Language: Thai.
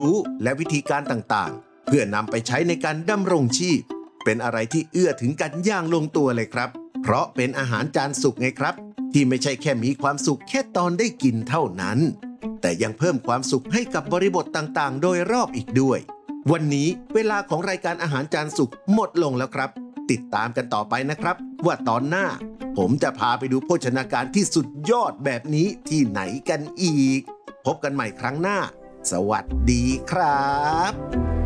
รู้และวิธีการต่างๆเพื่อนำไปใช้ในการดำรงชีพเป็นอะไรที่เอื้อถึงกันอย่างลงตัวเลยครับเพราะเป็นอาหารจานสุกไงครับที่ไม่ใช่แค่มีความสุขแค่ตอนได้กินเท่านั้นแต่ยังเพิ่มความสุขให้กับบริบทต่างๆโดยรอบอีกด้วยวันนี้เวลาของรายการอาหารจานสุกหมดลงแล้วครับติดตามกันต่อไปนะครับว่าตอนหน้าผมจะพาไปดูโภชนาการที่สุดยอดแบบนี้ที่ไหนกันอีกพบกันใหม่ครั้งหน้าสวัสดีครับ